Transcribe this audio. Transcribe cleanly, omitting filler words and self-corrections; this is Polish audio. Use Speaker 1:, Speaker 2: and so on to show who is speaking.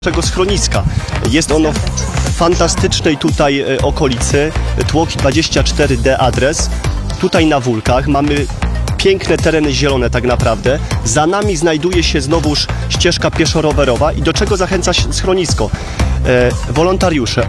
Speaker 1: naszego schroniska. Jest ono w fantastycznej tutaj okolicy, Tłoki 24D adres. Tutaj na Wólkach mamy piękne tereny zielone tak naprawdę. Za nami znajduje się znowuż ścieżka pieszo-rowerowa i do czego zachęca schronisko? Wolontariusze